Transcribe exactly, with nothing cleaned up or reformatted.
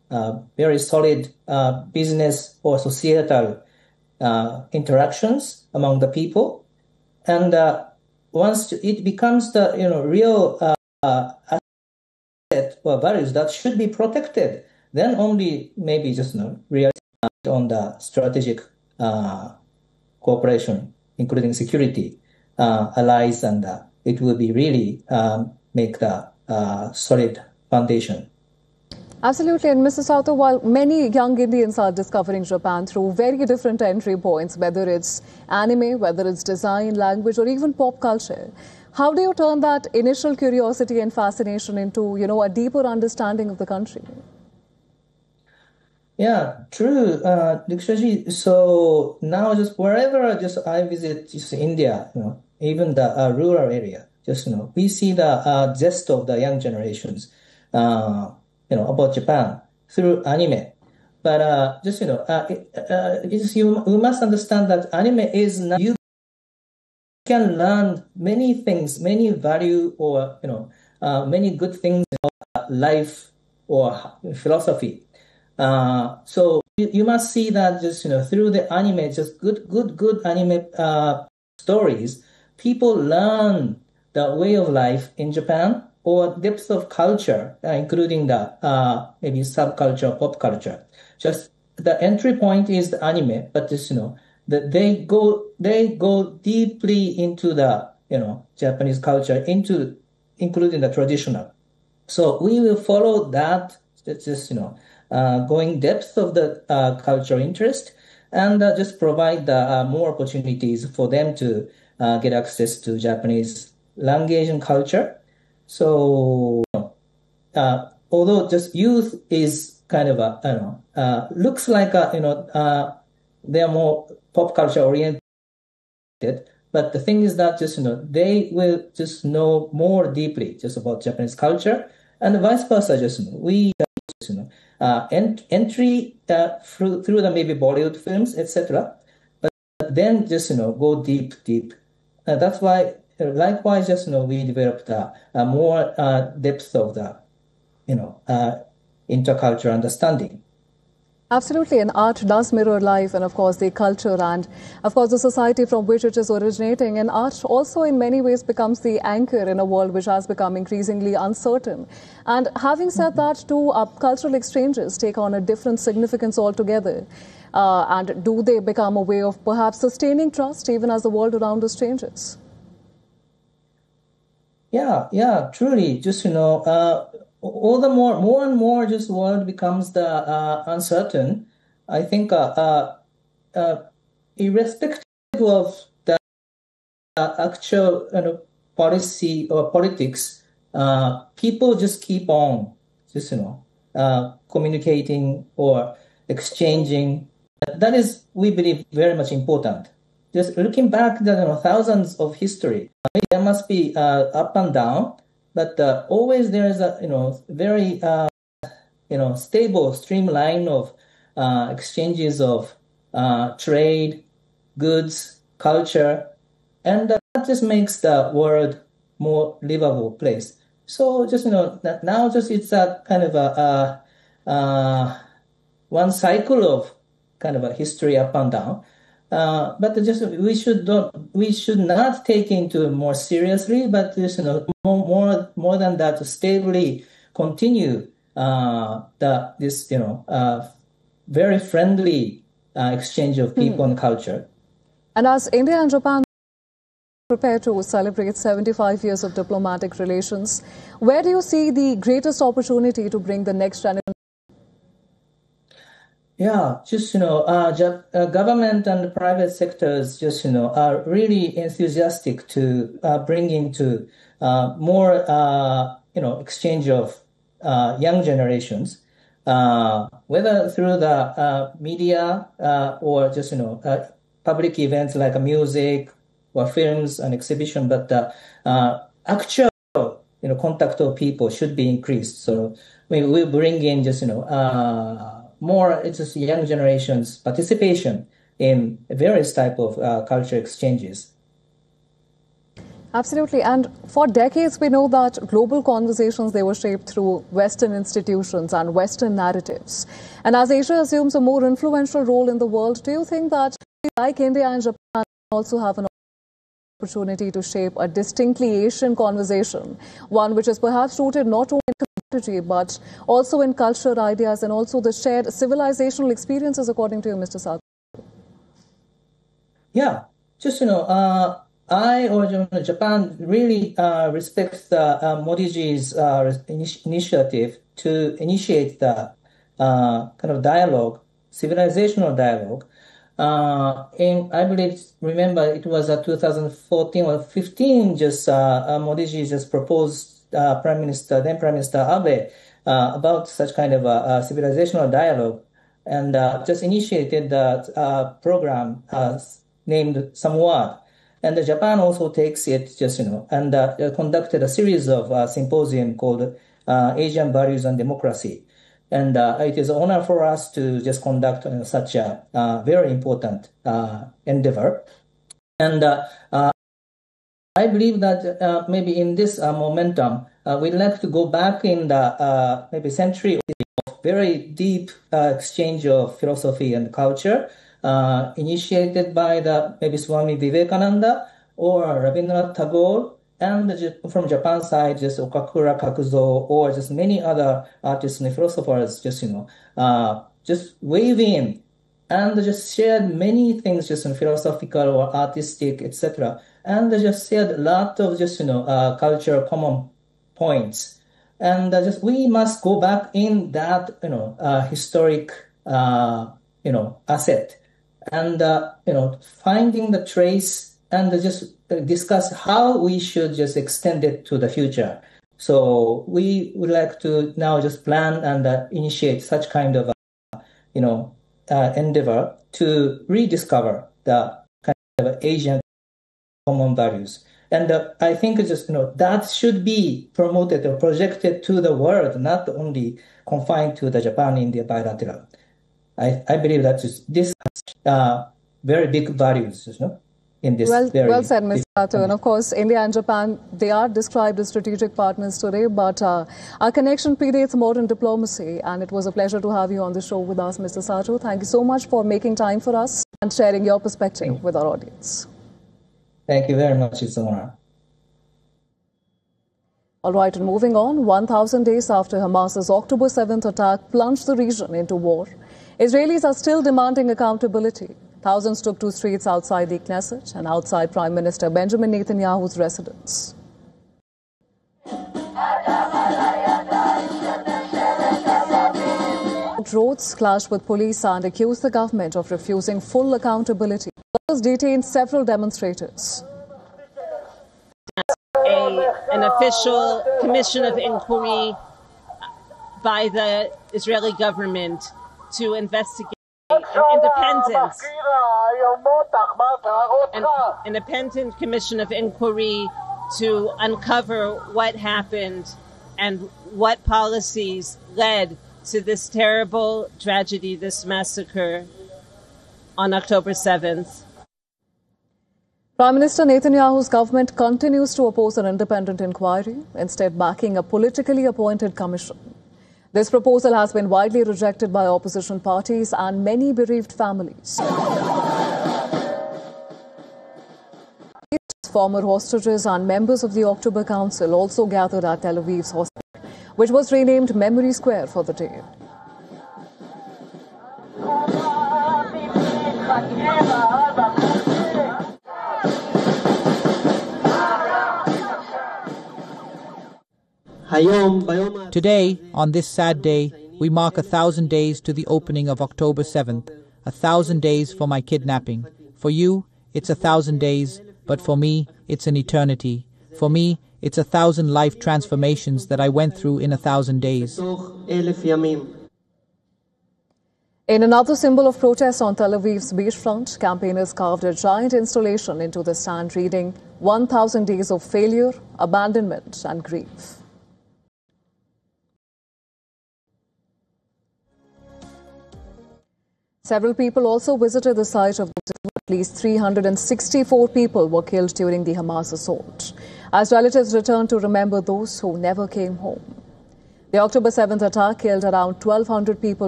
uh, very solid uh, business or societal uh, interactions among the people. And uh, once it becomes the you know real uh, uh, asset or values that should be protected, then only maybe just you know real on the strategic uh, cooperation, including security uh, allies, and uh, it will be really um, make the uh, solid foundation. Absolutely. And Mister Sato, while many young Indians are discovering Japan through very different entry points, whether it's anime, whether it's design, language, or even pop culture, how do you turn that initial curiosity and fascination into, you know, a deeper understanding of the country? Yeah, true, uh, Dikshaji. So now just wherever just I visit just India, you know, even the uh, rural area, just, you know, we see the uh, zest of the young generations, uh, you know, about Japan through anime. But uh, just, you know, uh, uh, just you, you must understand that anime is not, you can learn many things, many value or, you know, uh, many good things about life or philosophy. Uh, so you, you must see that just, you know, through the anime, just good, good, good anime uh, stories, people learn the way of life in Japan or depth of culture, uh, including the uh, maybe subculture, pop culture. Just the entry point is the anime, but just, you know, that they go, they go deeply into the, you know, Japanese culture, into, including the traditional. So we will follow that, just, you know, uh, going depth of the uh, cultural interest, and uh, just provide uh, more opportunities for them to uh, get access to Japanese language and culture. So, uh, although just youth is kind of a, I don't know, uh, looks like a, you know, uh, they are more pop culture oriented, but the thing is that just, you know, they will just know more deeply just about Japanese culture, and vice versa. Just, you know, we, you know, uh, ent- entry uh, through through the maybe Bollywood films, et cetera. But then just, you know, go deep, deep. Uh, that's why, uh, likewise, just, you know, we developed a, a more uh, depth of the, you know, uh, intercultural understanding. Absolutely, and art does mirror life and, of course, the culture and, of course, the society from which it is originating. And art also, in many ways, becomes the anchor in a world which has become increasingly uncertain. And having said that, too, uh, cultural exchanges take on a different significance altogether. Uh, and do they become a way of perhaps sustaining trust even as the world around us changes? Yeah, yeah, truly. Just, you know, uh, all the more, more and more, just the world becomes the uh, uncertain. I think, uh, uh, uh, irrespective of the uh, actual, you know, policy or politics, uh, people just keep on, just, you know, uh, communicating or exchanging. That is, we believe, very much important. Just looking back, you know, thousands of history, there must be uh, up and down, but uh, always there is a, you know, very, uh, you know, stable streamline of uh, exchanges of uh, trade, goods, culture, and uh, that just makes the world more livable place. So just, you know, that now just it's a kind of a, a, a one cycle of kind of a history up and down. Uh, but just we should don't we should not take into more seriously, but just, you know, more more more than that, to stably continue uh, the this you know uh, very friendly uh, exchange of people mm-hmm. and culture. And as India and Japan prepare to celebrate seventy-five years of diplomatic relations, where do you see the greatest opportunity to bring the next generation? Yeah, just, you know, uh, uh, government and the private sectors just, you know, are really enthusiastic to uh, bring into uh, more, uh, you know, exchange of uh, young generations, uh, whether through the uh, media uh, or just, you know, uh, public events like music or films and exhibition, but the uh, actual, you know, contact of people should be increased. So we will bring in just, you know, uh, more it's just young generations participation in various type of uh, culture exchanges. Absolutely. And for decades, we know that global conversations, they were shaped through Western institutions and Western narratives. And as Asia assumes a more influential role in the world, do you think that, like India and Japan, also have an opportunity to shape a distinctly Asian conversation, one which is perhaps rooted not only in technology, but also in culture, ideas, and also the shared civilizational experiences, according to you, Mister Sato? Yeah, just, you know, uh, I or Japan really uh, respects the uh, Modiji's uh, initi initiative to initiate the uh, kind of dialogue, civilizational dialogue. Uh, in, I believe, remember, it was uh, two thousand fourteen or fifteen, just uh, uh, Modiji just proposed uh, Prime Minister, then Prime Minister Abe, uh, about such kind of a, a civilizational dialogue, and uh, just initiated the uh, program uh, named Samoa. And uh, Japan also takes it, just, you know, and uh, conducted a series of uh, symposium called uh, Asian Values and Democracy. And uh, it is an honor for us to just conduct uh, such a uh, very important uh, endeavor. And uh, uh, I believe that uh, maybe in this uh, momentum, uh, we'd like to go back in the uh, maybe century of very deep uh, exchange of philosophy and culture, uh, initiated by the maybe Swami Vivekananda or Rabindranath Tagore, and from Japan side, just Okakura Kakuzo, or just many other artists and philosophers, just, you know, uh, just wave in and just shared many things, just in philosophical or artistic, et cetera. And they just shared a lot of just, you know, uh, cultural common points. And uh, just we must go back in that, you know, uh, historic, uh, you know, asset, and uh, you know, finding the trace and just discuss how we should just extend it to the future. So we would like to now just plan and uh, initiate such kind of, uh, you know, uh, endeavor to rediscover the kind of Asian common values. And uh, I think just, you know, that should be promoted or projected to the world, not only confined to the Japan-India bilateral. I, I believe that just this has uh, very big values, you know, in this. Well, very well said, Mister Sato. And of course, India and Japan, they are described as strategic partners today, but uh, our connection predates modern diplomacy. And it was a pleasure to have you on the show with us, Mister Sato. Thank you so much for making time for us and sharing your perspective with our audience. Thank you very much. It's an honor. All right, and moving on, one thousand days after Hamas's October seventh attack plunged the region into war, Israelis are still demanding accountability. Thousands took to streets outside the Knesset and outside Prime Minister Benjamin Netanyahu's residence. Rhodes clashed with police and accused the government of refusing full accountability. Others detained several demonstrators. A, an official commission of inquiry by the Israeli government to investigate an independent, an independent commission of inquiry to uncover what happened and what policies led to this terrible tragedy, this massacre on October seventh. Prime Minister Netanyahu's government continues to oppose an independent inquiry, instead backing a politically appointed commission. This proposal has been widely rejected by opposition parties and many bereaved families. Former hostages and members of the October Council also gathered at Tel Aviv's hospital, which was renamed Memory Square for the day. Today, on this sad day, we mark a thousand days to the opening of October seventh, a thousand days for my kidnapping. For you, it's a thousand days, but for me, it's an eternity. For me, it's a thousand life transformations that I went through in a thousand days. In another symbol of protest on Tel Aviv's beachfront, campaigners carved a giant installation into the stand reading one thousand days of failure, abandonment and grief. Several people also visited the site of the At least three hundred sixty-four people were killed during the Hamas assault, as relatives returned to remember those who never came home. The October seventh attack killed around twelve hundred people